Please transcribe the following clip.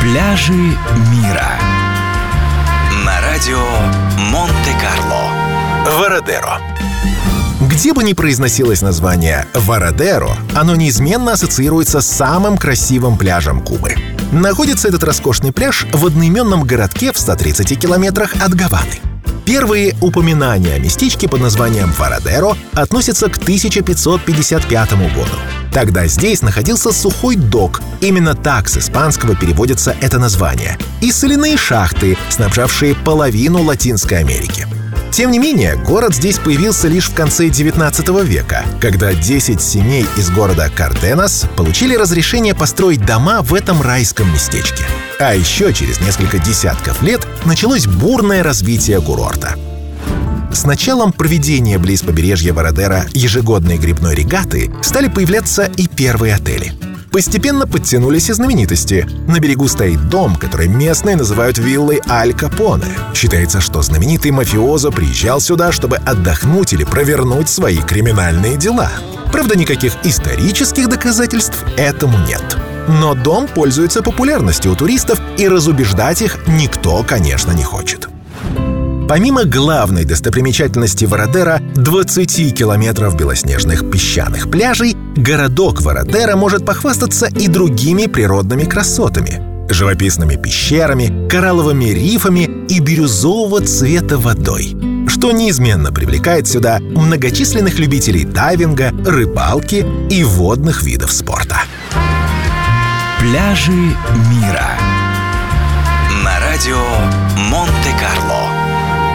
Пляжи мира на радио Монте-Карло. Варадеро. Где бы ни произносилось название Варадеро, оно неизменно ассоциируется с самым красивым пляжем Кубы. Находится этот роскошный пляж в одноименном городке в 130 километрах от Гаваны. Первые упоминания о местечке под названием Варадеро относятся к 1555 году. Тогда здесь находился сухой док, именно так с испанского переводится это название, и соляные шахты, снабжавшие половину Латинской Америки. Тем не менее, город здесь появился лишь в конце 19 века, когда 10 семей из города Карденас получили разрешение построить дома в этом райском местечке. А еще через несколько десятков лет началось бурное развитие курорта. С началом проведения близ побережья Варадеро ежегодной грибной регаты стали появляться и первые отели. Постепенно подтянулись и знаменитости. На берегу стоит дом, который местные называют виллой Аль Капоне. Считается, что знаменитый мафиозо приезжал сюда, чтобы отдохнуть или провернуть свои криминальные дела. Правда, никаких исторических доказательств этому нет. Но дом пользуется популярностью у туристов, и разубеждать их никто, конечно, не хочет. Помимо главной достопримечательности Варадеро — 20 километров белоснежных песчаных пляжей, городок Варадеро может похвастаться и другими природными красотами — живописными пещерами, коралловыми рифами и бирюзового цвета водой, что неизменно привлекает сюда многочисленных любителей дайвинга, рыбалки и водных видов спорта. Пляжи мира на радио Монте-Карло.